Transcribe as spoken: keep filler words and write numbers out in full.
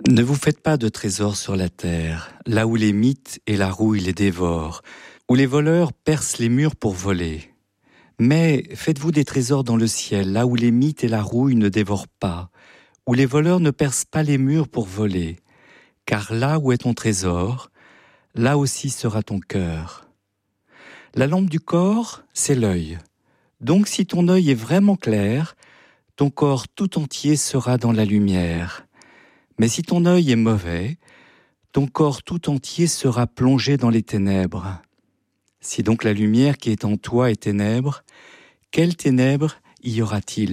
Ne vous faites pas de trésors sur la terre, là où les mythes et la rouille les dévorent, où les voleurs percent les murs pour voler. Mais faites-vous des trésors dans le ciel, là où les mythes et la rouille ne dévorent pas, où les voleurs ne percent pas les murs pour voler. Car là où est ton trésor, là aussi sera ton cœur. La lampe du corps, c'est l'œil. Donc si ton œil est vraiment clair, ton corps tout entier sera dans la lumière. Mais si ton œil est mauvais, ton corps tout entier sera plongé dans les ténèbres. Si donc la lumière qui est en toi est ténèbre, quelles ténèbres y aura-t-il ?